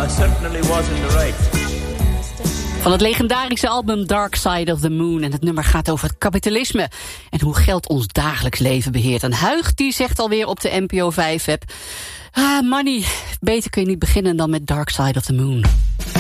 I certainly was in the right. Van het legendarische album Dark Side of the Moon. En het nummer gaat over het kapitalisme en hoe geld ons dagelijks leven beheert. En Huig die zegt alweer op de NPO 5-app... money, beter kun je niet beginnen dan met Dark Side of the Moon.